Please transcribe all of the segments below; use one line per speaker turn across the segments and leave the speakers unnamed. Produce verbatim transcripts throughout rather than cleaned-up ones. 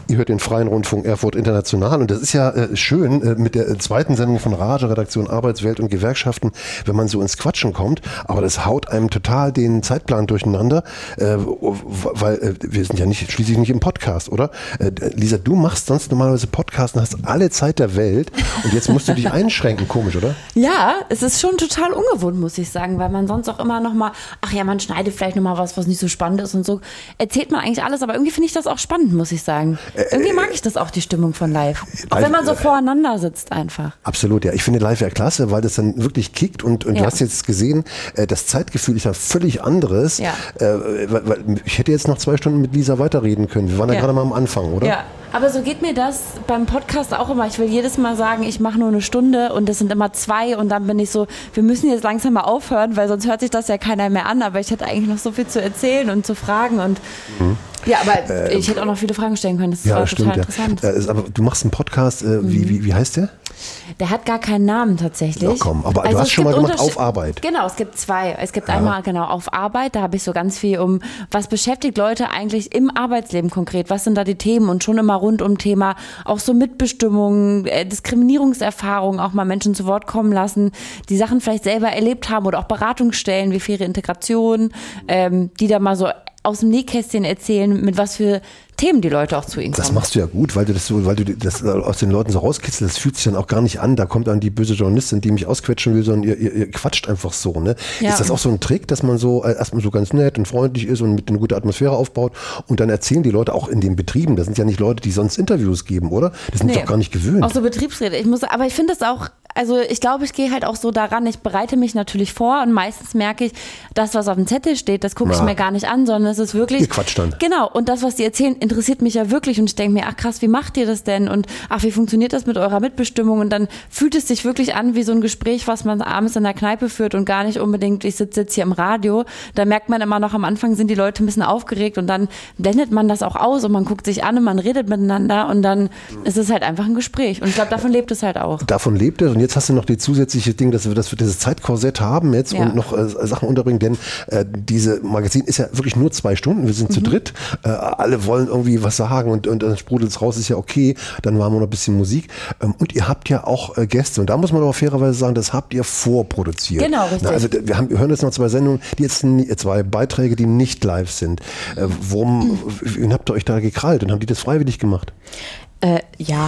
Ihr hört den Freien Rundfunk Erfurt International und das ist ja äh, schön äh, mit der zweiten Sendung von Raja, Redaktion Arbeitswelt und Gewerkschaften, wenn man so ins Quatschen kommt, aber das haut einem total den Zeitplan durcheinander, äh, weil äh, wir sind ja nicht schließlich nicht im Podcast, oder? Äh, Lisa, du machst sonst normalerweise Podcasts und hast alle Zeit der Welt und jetzt musst du dich einschränken, komisch, oder?
Ja, es ist schon total ungewohnt, muss ich sagen, weil man sonst auch immer noch mal, ach ja, man schneidet vielleicht noch mal was, was nicht so spannend ist und so, erzählt man eigentlich alles, aber irgendwie finde ich das auch spannend, muss ich sagen. Irgendwie mag ich das auch, die Stimmung von live. Auch wenn man so voreinander sitzt einfach.
Absolut, ja. Ich finde live ja klasse, weil das dann wirklich kickt und, und
ja.
du hast jetzt gesehen, das Zeitgefühl ist ja völlig anderes.
Ja.
Äh, weil, weil ich hätte jetzt noch zwei Stunden mit Lisa weiterreden können. Wir waren ja, ja gerade mal am Anfang, oder?
Ja. Aber so geht mir das beim Podcast auch immer. Ich will jedes Mal sagen, ich mache nur eine Stunde und das sind immer zwei und dann bin ich so, wir müssen jetzt langsam mal aufhören, weil sonst hört sich das ja keiner mehr an. Aber ich hätte eigentlich noch so viel zu erzählen und zu fragen und mhm. ja, aber äh, ich hätte auch noch viele Fragen stellen können. Das
ja,
war
stimmt,
total interessant.
Ja. Äh, aber du machst einen Podcast, äh, mhm. wie, wie, wie heißt der?
Der hat gar keinen Namen tatsächlich.
Ja, komm, aber
also
du hast schon mal gemacht auf Arbeit.
Genau, es gibt zwei. Es gibt
ja.
einmal genau auf Arbeit, da habe ich so ganz viel um, was beschäftigt Leute eigentlich im Arbeitsleben konkret? Was sind da die Themen? Und schon immer rund um Thema auch so Mitbestimmung, äh, Diskriminierungserfahrungen, auch mal Menschen zu Wort kommen lassen, die Sachen vielleicht selber erlebt haben oder auch Beratungsstellen wie faire Integration, ähm, die da mal so aus dem Nähkästchen erzählen, mit was für Themen die Leute auch zu ihnen kommen.
Das machst du ja gut, weil du das so, weil du das aus den Leuten so rauskitzelst, das fühlt sich dann auch gar nicht an, da kommt dann die böse Journalistin, die mich ausquetschen will, sondern ihr, ihr, ihr quatscht einfach so, ne? Ja. Ist das auch so ein Trick, dass man so äh, erstmal so ganz nett und freundlich ist und mit eine gute Atmosphäre aufbaut und dann erzählen die Leute auch in den Betrieben, das sind ja nicht Leute, die sonst Interviews geben, oder? Das sind nee. doch gar nicht gewöhnt.
Auch so Betriebsräte, ich muss, aber ich finde das auch, also ich glaube, ich gehe halt auch so daran, ich bereite mich natürlich vor und meistens merke ich, das, was auf dem Zettel steht, das gucke ich mir gar nicht an, sondern es ist wirklich...
Ihr quatscht dann.
Genau, und das, was die erzählen, interessiert mich ja wirklich und ich denke mir, ach krass, wie macht ihr das denn und ach, wie funktioniert das mit eurer Mitbestimmung und dann fühlt es sich wirklich an wie so ein Gespräch, was man abends in der Kneipe führt und gar nicht unbedingt, ich sitze jetzt hier im Radio, da merkt man immer noch, am Anfang sind die Leute ein bisschen aufgeregt und dann blendet man das auch aus und man guckt sich an und man redet miteinander und dann ist es halt einfach ein Gespräch und ich glaube, davon lebt es halt auch.
Davon lebt es und jetzt hast du noch die zusätzliche Ding, dass wir, dass wir dieses Zeitkorsett haben jetzt ja. und noch äh, Sachen unterbringen, denn äh, diese Magazin ist ja wirklich nur zwei Stunden, wir sind mhm. zu dritt, äh, alle wollen irgendwie was sagen und, und dann sprudelt es raus, ist ja okay, dann machen wir noch ein bisschen Musik ähm, und ihr habt ja auch äh, Gäste und da muss man aber fairerweise sagen, das habt ihr vorproduziert.
Genau, richtig.
Na, also wir, haben, wir hören jetzt noch zwei Sendungen, die jetzt zwei Beiträge, die nicht live sind. Äh, worum mhm. wen habt ihr euch da gekrallt und haben die das freiwillig gemacht?
Äh, ja.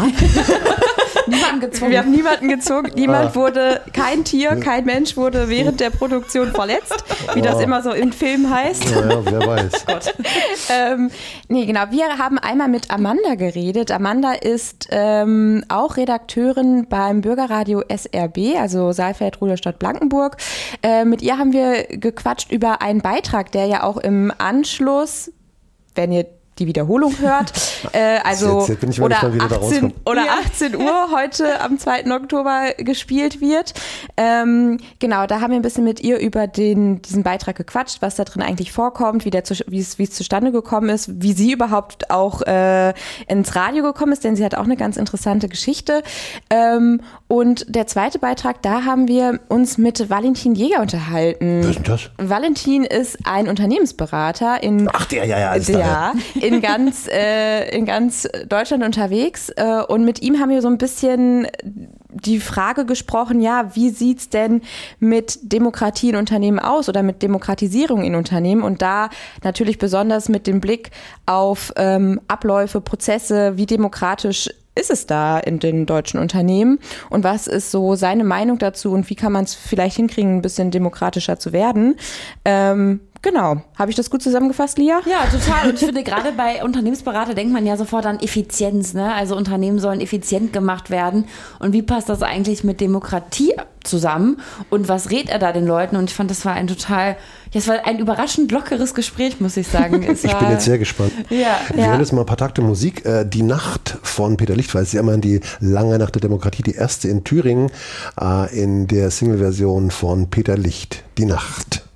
Niemanden gezwungen.
Wir haben niemanden gezwungen. Niemand wurde, kein Tier, kein Mensch wurde während der Produktion verletzt, wie das immer so im Film heißt.
Ja, ja, wer weiß.
Gott. ähm, nee, genau. Wir haben einmal mit Amanda geredet. Amanda ist ähm, auch Redakteurin beim Bürgerradio S R B, also Saalfeld-Rudolstadt-Blankenburg. Äh, mit ihr haben wir gequatscht über einen Beitrag, der ja auch im Anschluss, wenn ihr die Wiederholung hört, äh, also jetzt, jetzt oder, achtzehn, oder ja. achtzehn Uhr heute am zweiten Oktober gespielt wird. Ähm, genau, da haben wir ein bisschen mit ihr über den, diesen Beitrag gequatscht, was da drin eigentlich vorkommt, wie, der zu, wie, es, wie es zustande gekommen ist, wie sie überhaupt auch äh, ins Radio gekommen ist, denn sie hat auch eine ganz interessante Geschichte. Ähm, und der zweite Beitrag, da haben wir uns mit Valentin Jäger unterhalten.
Was ist denn das?
Valentin ist ein Unternehmensberater in...
Ach, der, ja, ja, ist
der, da, ja. in ganz, äh, in ganz Deutschland unterwegs äh, und mit ihm haben wir so ein bisschen die Frage gesprochen, ja, wie sieht's denn mit Demokratie in Unternehmen aus oder mit Demokratisierung in Unternehmen und da natürlich besonders mit dem Blick auf ähm, Abläufe, Prozesse, wie demokratisch ist es da in den deutschen Unternehmen und was ist so seine Meinung dazu und wie kann man es vielleicht hinkriegen, ein bisschen demokratischer zu werden? Ähm, Genau. Habe ich das gut zusammengefasst, Lia?
Ja, total. Und ich finde, gerade bei Unternehmensberater denkt man ja sofort an Effizienz, ne? Also Unternehmen sollen effizient gemacht werden. Und wie passt das eigentlich mit Demokratie zusammen? Und was rät er da den Leuten? Und ich fand, das war ein total, ja, es war ein überraschend lockeres Gespräch, muss ich sagen. Es
ich
war,
bin jetzt sehr gespannt.
Ja,
Wir
ja.
hören jetzt mal ein paar Takte Musik. Die Nacht von Peter Lichtweiß, sie haben die Lange Nacht der Demokratie, die erste in Thüringen, in der Single-Version von Peter Licht. Die Nacht.